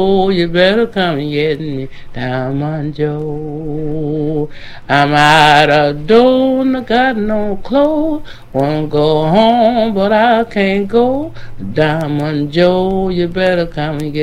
Oh, you better come and get me, Diamond Joe. I'm out of door, I got no clothes. Wanna go home, but I can't go. Diamond Joe, you better come and get